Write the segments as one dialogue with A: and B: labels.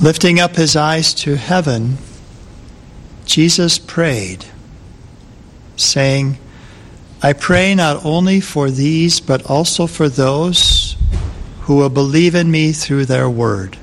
A: Lifting up his eyes to heaven, Jesus prayed, saying, I pray not only for these, but also for those who will believe in me through their word,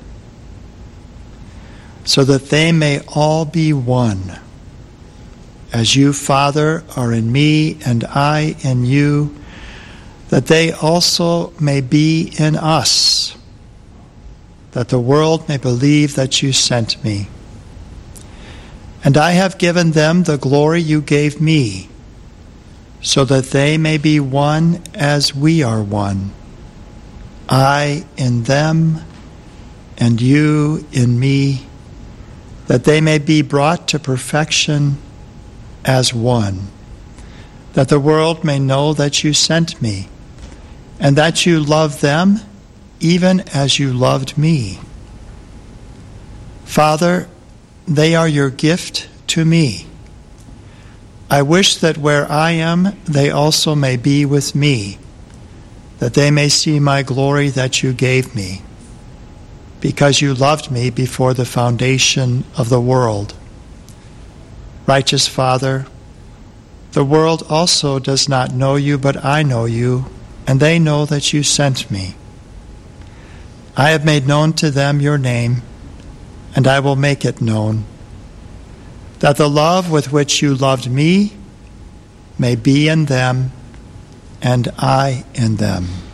A: so that they may all be one, as you, Father, are in me and I in you, that they also may be in us, that the world may believe that you sent me. And I have given them the glory you gave me, so that they may be one as we are one, I in them and you in me, that they may be brought to perfection as one, that the world may know that you sent me, and that you love them even as you loved me. Father, they are your gift to me. I wish that where I am, they also may be with me, that they may see my glory that you gave me, because you loved me before the foundation of the world. Righteous Father, the world also does not know you, but I know you, and they know that you sent me. I have made known to them your name, and I will make it known, that the love with which you loved me may be in them, and I in them.